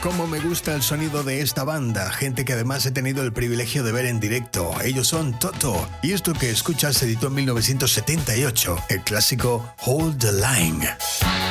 Cómo me gusta el sonido de esta banda, gente que además he tenido el privilegio de ver en directo. Ellos son Toto, y esto que escuchas se editó en 1978, el clásico Hold the Line.